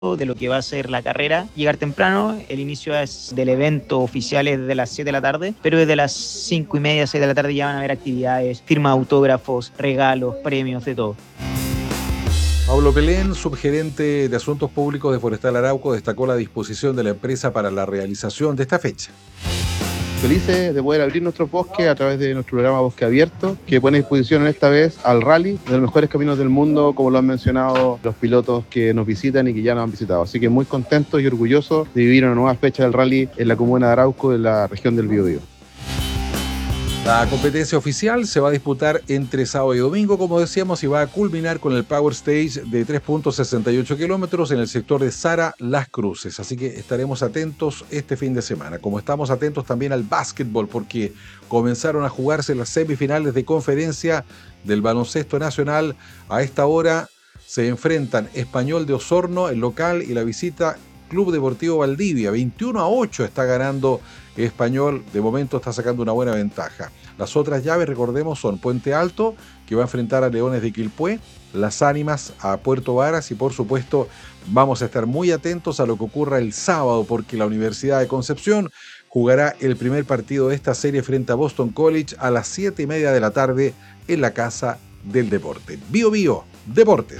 de lo que va a ser la carrera. Llegar temprano, el inicio del evento oficial es de las 7 de la tarde, pero desde las 5:30, 6 de la tarde ya van a haber actividades, firma de autógrafos, regalos, premios, de todo. Pablo Pelén, subgerente de Asuntos Públicos de Forestal Arauco, destacó la disposición de la empresa para la realización de esta fecha. Felices de poder abrir nuestros bosques a través de nuestro programa Bosque Abierto, que pone a disposición esta vez al rally de los mejores caminos del mundo, como lo han mencionado los pilotos que nos visitan y que ya nos han visitado. Así que muy contentos y orgullosos de vivir una nueva fecha del rally en la comuna de Arauco, en la región del Biobío. La competencia oficial se va a disputar entre sábado y domingo, como decíamos, y va a culminar con el Power Stage de 3.68 kilómetros en el sector de Zara Las Cruces. Así que estaremos atentos este fin de semana, como estamos atentos también al básquetbol, porque comenzaron a jugarse las semifinales de conferencia del baloncesto nacional. A esta hora se enfrentan Español de Osorno, el local, y la visita Club Deportivo Valdivia. 21-8 está ganando Español, de momento está sacando una buena ventaja. Las otras llaves, recordemos, son Puente Alto, que va a enfrentar a Leones de Quilpué, Las Ánimas a Puerto Varas, y por supuesto vamos a estar muy atentos a lo que ocurra el sábado, porque la Universidad de Concepción jugará el primer partido de esta serie frente a Boston College a las 7:30 de la tarde en la Casa del Deporte. Bio Bio Deportes.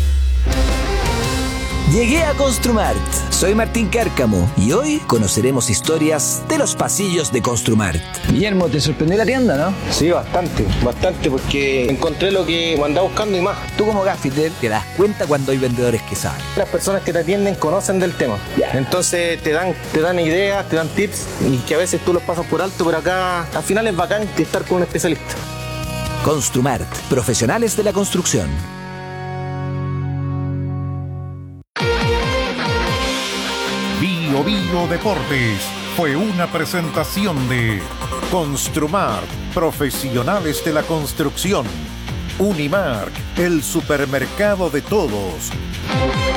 Llegué a Construmart. Soy Martín Cárcamo y hoy conoceremos historias de los pasillos de Construmart. Guillermo, ¿te sorprendió la tienda, no? Sí, bastante, porque encontré lo que me andaba buscando y más. Tú como gaffiter te das cuenta cuando hay vendedores que saben. Las personas que te atienden conocen del tema. Entonces te dan ideas, te dan tips y que a veces tú los pasas por alto, pero acá al final es bacán estar con un especialista. Construmart, profesionales de la construcción. Bio Bio Deportes fue una presentación de Construmart, profesionales de la construcción. Unimark, el supermercado de todos.